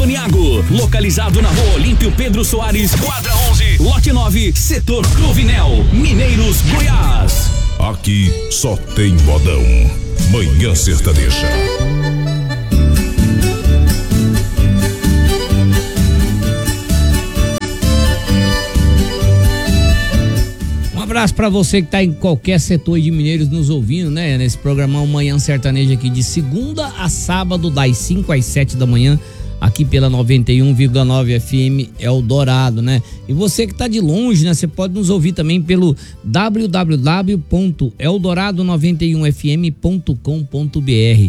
Antoniago, localizado na Rua Olímpio Pedro Soares, quadra 11, lote 9, setor Cruvinel, Mineiros, Goiás. Aqui só tem modão. Manhã Sertaneja. Um abraço pra você que tá em qualquer setor de Mineiros nos ouvindo, né? Nesse programão Manhã Sertaneja aqui de segunda a sábado, das 5 às 7 da manhã, aqui pela 91,9 FM Eldorado, né? E você que tá de longe, né? Você pode nos ouvir também pelo www.eldorado91fm.com.br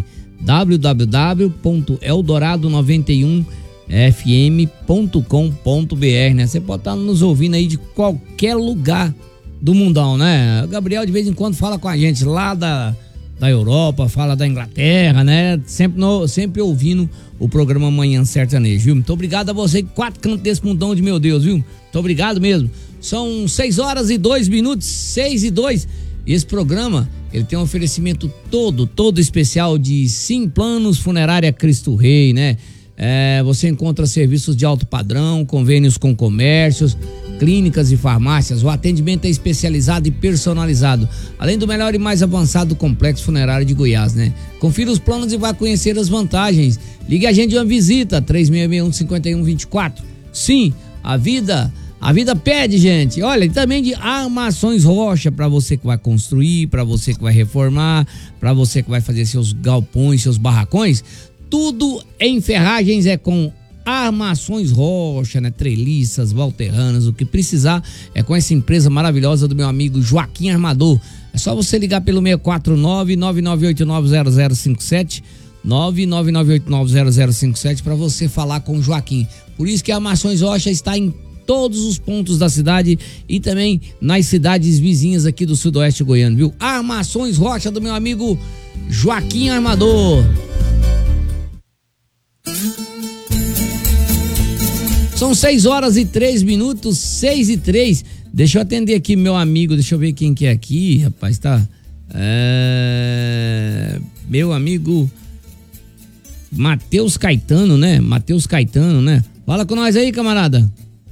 www.eldorado91fm.com.br, né? Você pode estar nos ouvindo aí de qualquer lugar do mundão, né? O Gabriel de vez em quando fala com a gente lá da Europa, fala da Inglaterra, né? Sempre ouvindo o programa Manhã Sertanejo, viu? Muito obrigado a você, 4 cantos desse mundão de meu Deus, viu? Muito obrigado mesmo. São 6 horas e 2 minutos, 6 e 2. E esse programa, ele tem um oferecimento todo especial de Sim Planos Funerária Cristo Rei, né? Você encontra serviços de alto padrão, convênios com comércios, clínicas e farmácias. O atendimento é especializado e personalizado, além do melhor e mais avançado complexo funerário de Goiás, né? Confira os planos e vá conhecer as vantagens. Ligue a gente de uma visita, 3661-5124. Sim, a vida pede, gente. Olha, e também de Armações Rocha, para você que vai construir, para você que vai reformar, para você que vai fazer seus galpões, seus barracões. Tudo em ferragens é com Armações Rocha, né? Treliças, valterranas, o que precisar é com essa empresa maravilhosa do meu amigo Joaquim Armador. É só você ligar pelo 649-9989-0057, 99989-0057 para você falar com o Joaquim. Por isso que a Armações Rocha está em todos os pontos da cidade e também nas cidades vizinhas aqui do sudoeste goiano, viu? Armações Rocha do meu amigo Joaquim Armador. São 6 horas e 3 minutos, 6 e 3. Deixa eu atender aqui meu amigo, deixa eu ver quem que é aqui, rapaz, tá? Meu amigo Matheus Caetano, né? Fala com nós aí, camarada.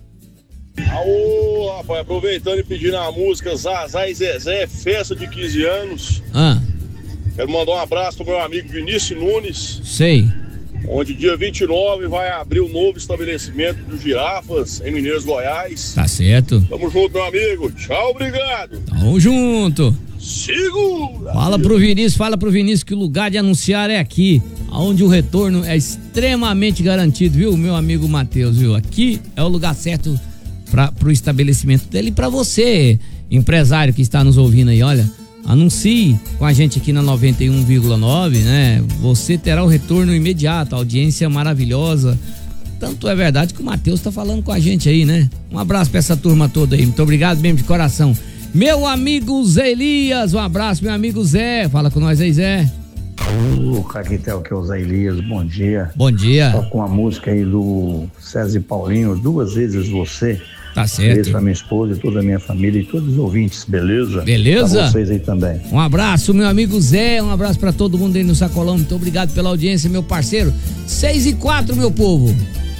Aô, rapaz, aproveitando e pedindo a música Zazá e Zezé, festa de 15 anos. Quero mandar um abraço pro meu amigo Vinícius Nunes. Sei. Onde dia 29 vai abrir o novo estabelecimento do Girafas em Mineiros, Goiás. Tá certo. Tamo junto, meu amigo. Tchau, obrigado. Tamo junto. Segura. Fala pro Vinícius que o lugar de anunciar é aqui, onde o retorno é extremamente garantido, viu, meu amigo Matheus, viu? Aqui é o lugar certo pro estabelecimento dele e pra você, empresário que está nos ouvindo aí, olha. Anuncie com a gente aqui na 91,9, né? Você terá o retorno imediato, audiência maravilhosa. Tanto é verdade que o Matheus tá falando com a gente aí, né? Um abraço pra essa turma toda aí. Muito obrigado mesmo de coração. Meu amigo Zé Elias, um abraço, meu amigo Zé. Fala com nós aí, Zé. Ô, Caquitel, que é o Zé Elias, bom dia. Bom dia. Tô com a música aí do César e Paulinho, Duas Vezes Você. Tá certo. Beijo pra minha esposa, toda a minha família e todos os ouvintes, beleza? Beleza? Pra vocês aí também. Um abraço, meu amigo Zé, um abraço pra todo mundo aí no Sacolão. Muito obrigado pela audiência, meu parceiro. 6 e 4, meu povo.